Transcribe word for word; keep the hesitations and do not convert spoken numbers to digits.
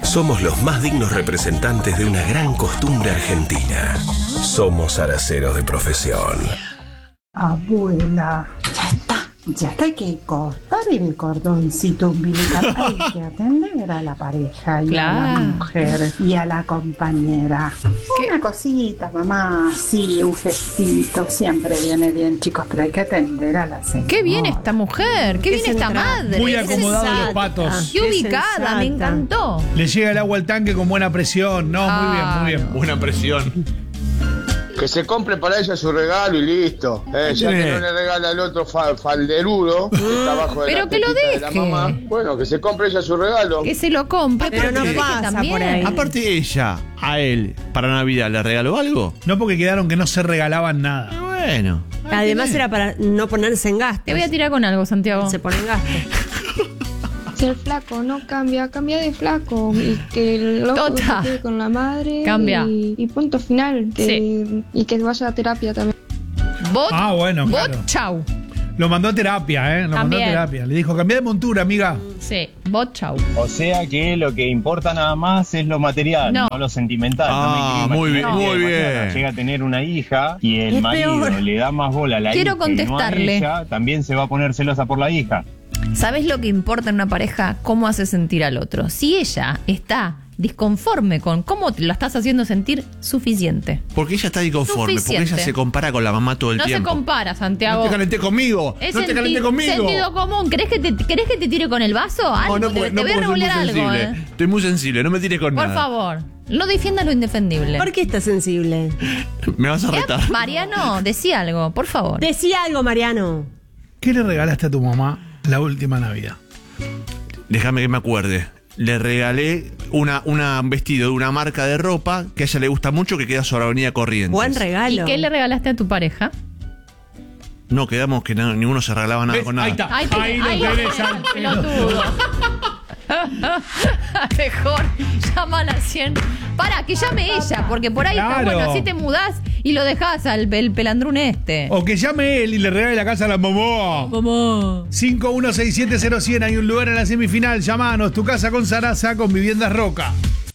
Somos los más dignos representantes de una gran costumbre argentina. Somos araceros de profesión. Abuela, ya está, ya está, hay que cortar el cordoncito umbilical. Hay que atender a la pareja y Claro. a la mujer y a la compañera. ¿Qué? Una cosita, mamá, sí, un gestito, siempre viene bien, chicos, pero hay que atender a la señora. Qué bien esta mujer, qué, Qué bien esta centrada. madre. Muy qué acomodados sensata. los patos. Qué Qué ubicada, sensata. me encantó. Le llega el agua al tanque con buena presión. No, muy bien, muy bien. Buena presión. Que se compre para ella su regalo y listo. Eh, ya que no le regala al otro fa falderudo que está abajo de Pero la que lo tetita de deje. la mamá. Bueno, que se compre ella su regalo. Que se lo compre. Pero no que pasa también. por ahí. Aparte ella, a él, para Navidad, ¿le regaló algo? No, porque quedaron que no se regalaban nada. Y bueno. Además era para no ponerse en gastos. Te voy a tirar con algo, Santiago. Se pone en gastos. Si el flaco no cambia, cambia de flaco. Y que el loco Tota. se quede con la madre. Cambia. Y, y punto final. Que, Sí. Y que vaya a terapia también. Bot, Ah, bueno, bot, claro. chau. Lo mandó a terapia, ¿eh? Lo mandó a También. terapia. Le dijo, cambia de montura, amiga. Sí, bot, chau. O sea que lo que importa nada más es lo material, No. no, lo sentimental. Ah, no me muy quiero bien, imaginar muy que mañana bien. llega a tener una hija y el Es marido peor. le da más bola a la Quiero hija y no a contestarle. ella, también se va a poner celosa por la hija. ¿Sabes lo que importa en una pareja? Cómo hace sentir al otro. Si ella está disconforme con cómo te lo estás haciendo sentir, suficiente. Porque ella está disconforme, porque Suficiente. ella se compara con la mamá todo el No se tiempo. compara, Santiago. No te calenté conmigo. Es no te senti- calenté conmigo. Sentido común. ¿Querés que te, ¿querés que te tire con el vaso? Algo, No, no, te, puedo- te no voy a puedo, soy muy revolver algo, sensible. ¿eh? Estoy muy sensible, no me tires con Por nada. favor, no defiendas lo indefendible. ¿Por qué estás sensible? Me vas a ¿Qué? retar. Mariano, decía algo, por favor. Decía algo, Mariano. ¿Qué le regalaste a tu mamá la última Navidad? Déjame que me acuerde. Le regalé una, una, un vestido de una marca de ropa que a ella le gusta mucho, que queda sobre Avenida Corrientes. Buen ¿Y regalo. qué le regalaste a tu pareja? No, quedamos que no- ninguno se regalaba nada ¿Ves? con nada. Ahí está. Ay, te- Ahí lo ay, tenés, al pelotudo. Mejor, llama a la cien. Para, que llame ella, porque por ahí está Claro. bueno, así te mudás y lo dejás al el pelandrún este. O que llame él y le regale la casa a la mamá. Mamá. cinco uno seis siete cero cien, hay un lugar en la semifinal. Llamanos, tu casa con Sarasa, con Viviendas Roca.